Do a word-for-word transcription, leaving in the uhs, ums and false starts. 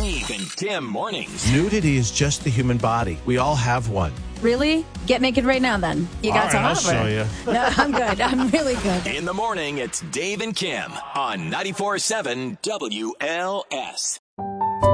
Dave and Kim mornings. Nudity is just the human body. We all have one. Really? Get naked right now, then. You got All some right, I'll over. show you. No, I'm good. I'm really good. In the morning, it's Dave and Kim on ninety-four point seven W L S.